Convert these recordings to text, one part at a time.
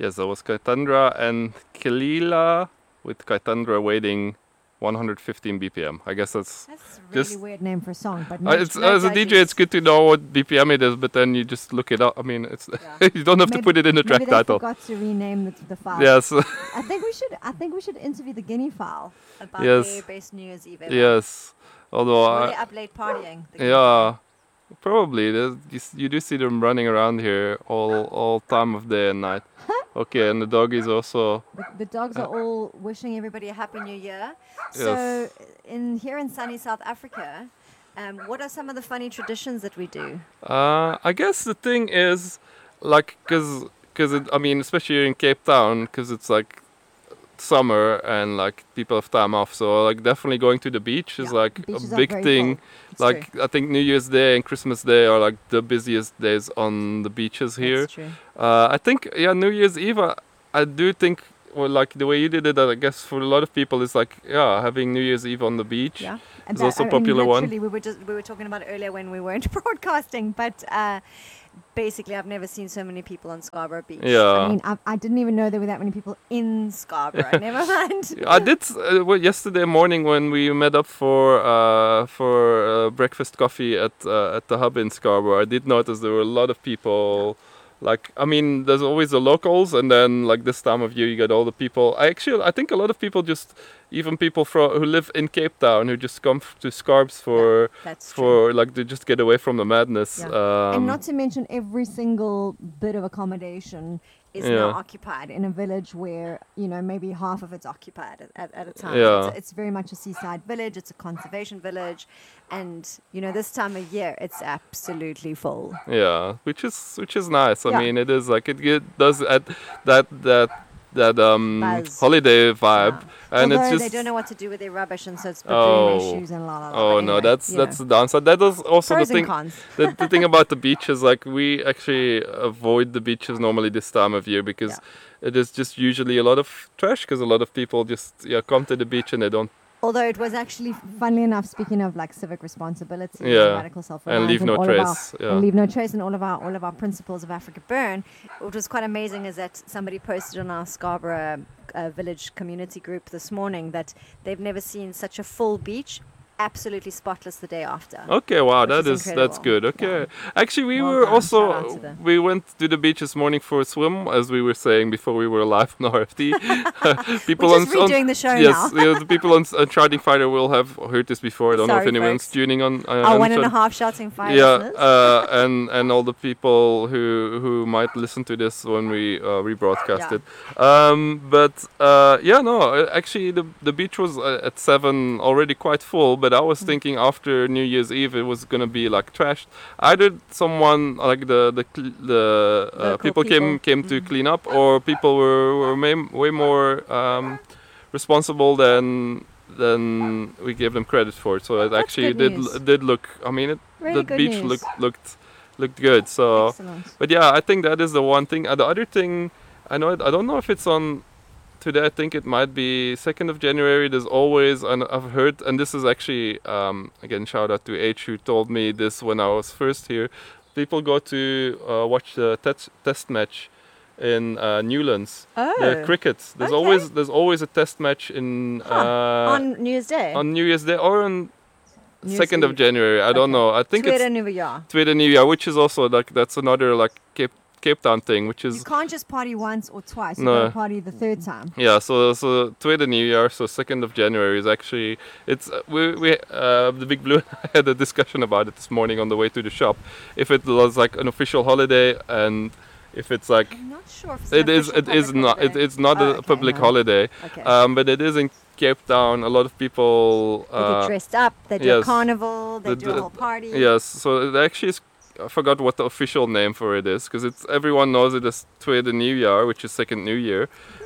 Yes, there was Kaitandra and Kelila with Kaitandra waiting 115 BPM. I guess that's a really just weird name for a song, but it's as a DJ, it's good to know what BPM it is, but then you just look it up. I mean, it's you don't have to put it in the track maybe they title. forgot to rename the file. Yes. I think we should interview the Guinea file about Yes. their best New Year's Eve. Yes. Although Were they up late partying? the Guinea yeah, probably you do see them running around here all time of day and night. Okay, and the doggies also. The dogs are all wishing everybody a happy new year. So, here in sunny South Africa, what are some of the funny traditions that we do? I guess the thing is, like, because I mean, especially here in Cape Town, because it's like summer and like people have time off, so like definitely going to the beach is like a big thing. Like I think New Year's Day and Christmas Day are like the busiest days on the beaches here. That's true. I think New Year's Eve, I do think, well, like the way you did it, I guess for a lot of people is like having New Year's Eve on the beach. Yeah, it's also a popular one. We were talking about it earlier when we weren't broadcasting, but basically I've never seen so many people on Scarborough Beach. Yeah. I mean, I didn't even know there were that many people in Scarborough. Never mind. I did yesterday morning when we met up for breakfast coffee at the hub in Scarborough. I did notice there were a lot of people. Like, I mean, there's always the locals, and then like this time of year you get all the people. I think a lot of people even people who live in Cape Town, who just come to Scarbs for like to just get away from the madness. Yeah. And not to mention every single bit of accommodation is now occupied in a village where, maybe half of it's occupied at a time. Yeah. So it's very much a seaside village. It's a conservation village. And, this time of year, it's absolutely full. Yeah, which is nice. I mean, it is like it does add that holiday vibe. And although it's just they don't know what to do with their rubbish, and so it's put in their shoes and la la la. Oh anyway, no, that's the downside. That is also pros the thing. And cons. the thing about the beaches, like we actually avoid the beaches normally this time of year because it is just usually a lot of trash. Because a lot of people just come to the beach and they don't. Although it was actually, funnily enough, speaking of like civic responsibility and radical self-reliance and leave no trace, and leave no trace, and all of our principles of Africa Burn. What was quite amazing is that somebody posted on our Scarborough village community group this morning that they've never seen such a full beach, absolutely spotless the day after. Okay, wow, that's good. Okay, actually, we went to the beach this morning for a swim, as we were saying before we were live on RFT. People we're just redoing the show now. Yes, the people on Charting Fighter will have heard this before. I don't know if anyone's tuning on. Our 1.5 Shouting Fighter. Yeah, and all the people who might listen to this when we rebroadcast it. Actually, the beach was at 7 already quite full, but I was thinking after New Year's Eve it was gonna be like trashed. Either someone like the people came to clean up, or people were way more responsible than we gave them credit for. So it actually did look. I mean, the beach looked good. So, excellent. But yeah, I think that is the one thing. The other thing, I don't know if it's on. Today I think it might be 2nd of January. There's always, and I've heard, and this is actually, again, shout out to H who told me this when I was first here. People go to watch the test match in Newlands. Oh. The cricket. There's always a test match in on New Year's Day. On New Year's Day or on 2nd of January. I don't know. I think Tweede Nuwe, which is also like that's another like Cape Town thing, which is you can't just party once or twice. You gotta party the third time. Yeah, so Tweede Nuwe, so 2nd of January is actually it's we the Big Blue had a discussion about it this morning on the way to the shop. If it was like an official holiday and if it's like I'm not sure if it's not a public holiday. Okay. But it is in Cape Town. A lot of people they get dressed up. They do a carnival. They do a whole party. Yes, so it actually is. I forgot what the official name for it is because everyone knows it as Tweede Nuwe, which is Second New Year.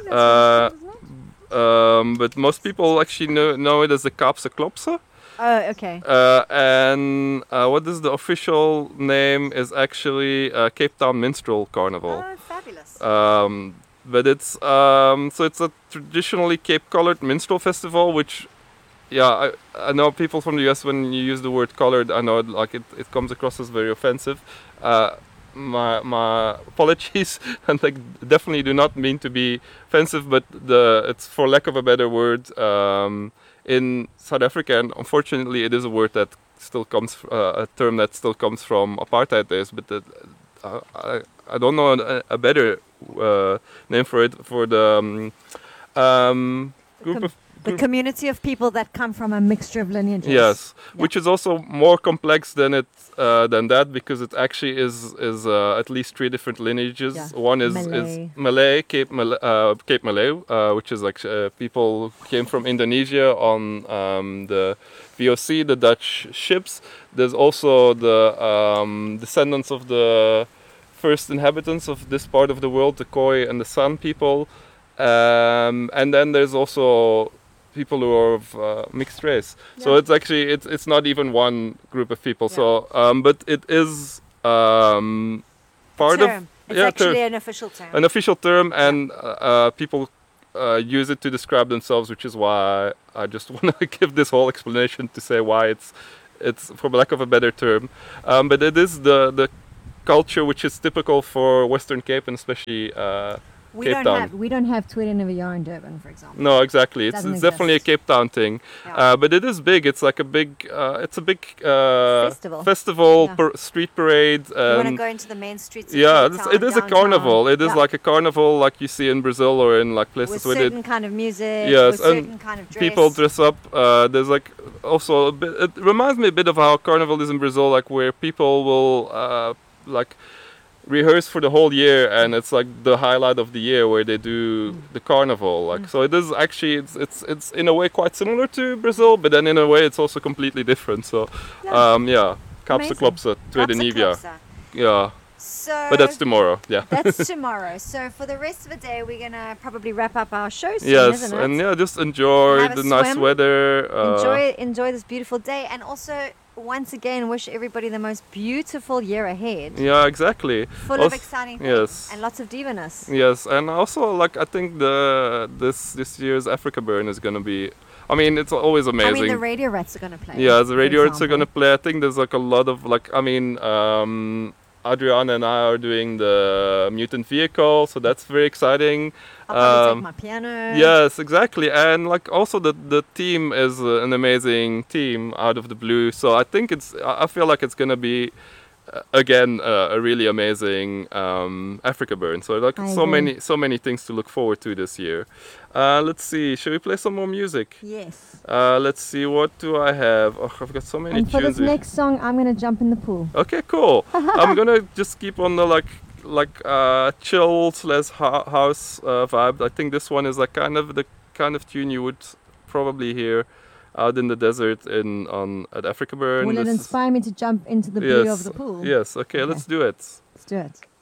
But most people actually know it as the Kaapse Klopse. Oh, okay. And what is the official name is actually Cape Town Minstrel Carnival. Oh, fabulous. But it's so it's a traditionally Cape-colored minstrel festival, which. Yeah, I know people from the US, when you use the word colored, I know it comes across as very offensive. my apologies, and like definitely do not mean to be offensive, but it's for lack of a better word in South Africa, and unfortunately it is a word that still comes a term that still comes from apartheid days, but I don't know a better name for it, for the group of the community of people that come from a mixture of lineages. Yes, Yeah. which is also more complex than that, because it actually is at least 3 different lineages. Yeah. One is Malay, Cape Malay, which is like people who came from Indonesia on the VOC, the Dutch ships. There's also the descendants of the first inhabitants of this part of the world, the Khoi and the San people, and then there's also people who are of mixed race. So Yeah. it's actually it's not even one group of people. Yeah. So but it is part of Term. It's actually an official term. an official term, and people use it to describe themselves, which is why I just want to give this whole explanation to say why it's for lack of a better term, but it is the culture which is typical for Western Cape, and especially Cape Town. We don't have Tweede Nuwe Jaar in Durban, for example. No, exactly. It's Doesn't definitely a exist. Cape Town thing, Yeah. but it is big. It's like a big Festival. Yeah. Street parade. You want to go into the main streets of Yeah, Cape it Town, is a downtown. carnival. It is Yeah. like a carnival, like you see in Brazil or in like places with where certain kind of music, Yes, with and certain kind of dress. people dress up. There's like also a bit. It reminds me a bit of how carnival is in Brazil, like where people will like rehearse for the whole year, and it's like the highlight of the year where they do the carnival. Like so, it is actually it's in a way quite similar to Brazil, but then in a way it's also completely different. So Yeah. Kaapse Amazing. Klopse, Tweede Kaapse Nuwe Jaar. Klopse. Yeah, So but that's tomorrow. Yeah. that's tomorrow. So for the rest of the day, we're gonna probably wrap up our show soon, Yes, isn't it? and yeah, just enjoy Have a the nice swim. weather. enjoy this beautiful day, and also once again wish everybody the most beautiful year ahead, Yeah, exactly. full of Also- exciting things yes. and lots of divaness. Yes, and also like I think this year's Africa Burn is gonna be. I mean, it's always amazing. I mean, the Radio Rats are gonna play. Yeah, the for radio arts are example. gonna play. I think there's like a lot of like. I mean, Adriana and I are doing the Mutant Vehicle, so that's very exciting. I'll probably take my piano. Yes, exactly, and like also the team is an amazing team out of the blue. So I think I feel like it's gonna be again a really amazing Africa Burn. So like I so agree. many things to look forward to this year. Let's see, should we play some more music? Yes. Let's see, what do I have? Oh, I've got so many And for tunes. this next song, I'm gonna jump in the pool. Okay, cool. I'm gonna just keep on the chill / house vibe. I think this one is like kind of the kind of tune you would probably hear out in the desert at Africa Burn. Will it This is- inspire me to jump into the blue of the pool? Yes. Okay, let's do it. Let's do it.